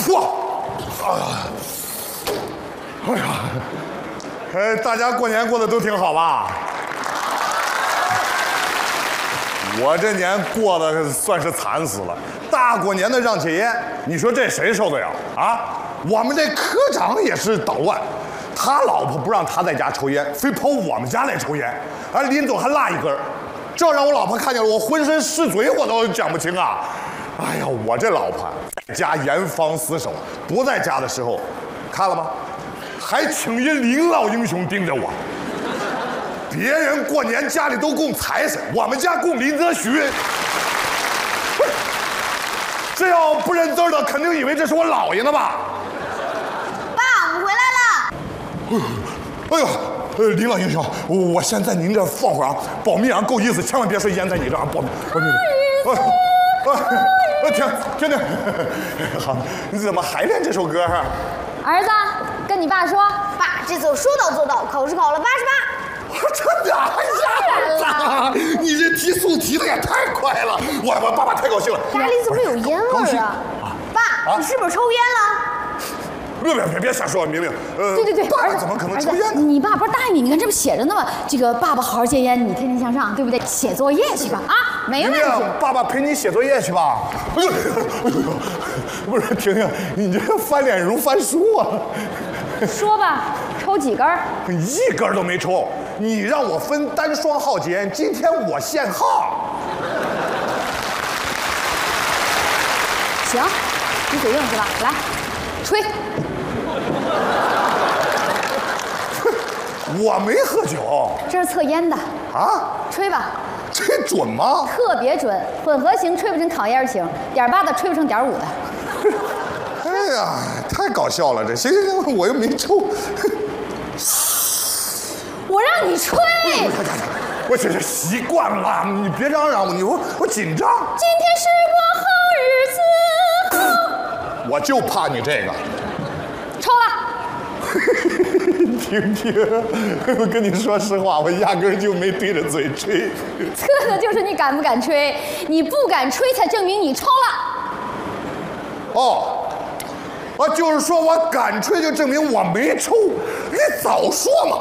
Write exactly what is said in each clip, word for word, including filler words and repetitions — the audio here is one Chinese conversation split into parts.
嚯！啊！哎呀，哎，大家过年过得都挺好吧？我这年过得算是惨死了，大过年的让戒烟，你说这谁受得了啊？我们这科长也是捣乱，他老婆不让他在家抽烟，非跑我们家来抽烟，啊，临走还落一根，这让我老婆看见了，我浑身是嘴，我都讲不清啊！哎呀，我这老婆在家严防死守，不在家的时候，看了吗？还请一领老英雄盯着我。别人过年家里都供财神，我们家供林则徐。这要不认字的，肯定以为这是我姥爷呢吧？ 爸，我回来了。 哎呦，呃，林老英雄，我我先在您这放会儿啊，保密啊，够意思，千万别说烟在你这啊，保密，保密。啊，停停停！好，你怎么还练这首歌啊？ 儿子，跟你爸说， 爸，这次我说到做到，考试考了八十八。 真的？哎呀，你这提速提的也太快了！我我爸爸太高兴了。 家里怎么有烟味啊？爸，你是不是抽烟了？ 别别别别瞎说，明明，呃， 对对对， 爸爸怎么可能抽烟呢？ 你爸不是答应你？你看这不写着呢吗？这个爸爸好好戒烟，你天天向上，对不对？写作业去吧，啊，没问题。 爸爸陪你写作业去吧。哎呦，哎呦，不是，婷婷，你这翻脸如翻书啊！ 说吧，抽几根？ 一根都没抽。你让我分单双号间，今天我限号。 行，你嘴硬是吧？来，吹。 我没喝酒。 这是测烟的啊？ 吹吧。 这准吗？ 特别准，混合型吹不成烤烟型，点八的吹不成点五的。 哎呀，太搞笑了！这行行行，我又没抽。 我让你吹。 我这是习惯了，你别嚷嚷我，你我我紧张。 今天是我好日子。 我就怕你这个。 抽了。 婷婷，我跟你说实话，我压根儿就没对着嘴吹。 测的就是你敢不敢吹，你不敢吹才证明你抽了。 哦。啊，就是说我敢吹，就证明我没抽。你早说嘛！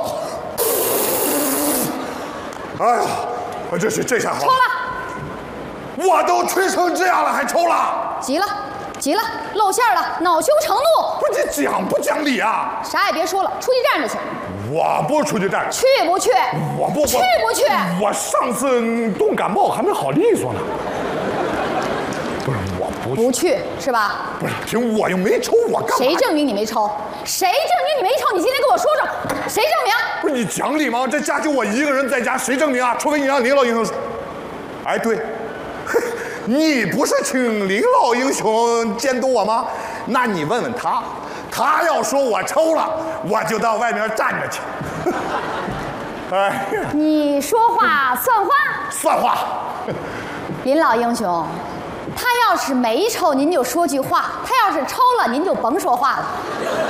哎呀，这是这下好。 抽了。 我都吹成这样了，还抽了？ 急了，急了，露馅了，恼羞成怒。 不是你讲不讲理啊？ 啥也别说了，出去站着去。 我不出去站着。 去不去？ 我不去不去？ 我上次冻感冒还没好利索呢。不是我不不去是吧？ 不是，停，我又没抽，我干嘛？ 谁证明你没抽？谁证明你没抽？你今天给我说说，谁证明？ 不是你讲理吗？这家就我一个人在家，谁证明啊？除非你让林老英雄。哎，对，你不是请林老英雄监督我吗？那你问问他，他要说我抽了，我就到外面站着去。哎， 你说话算话？ 算话。 林老英雄。他要是没抽，您就说句话；他要是抽了，您就甭说话了。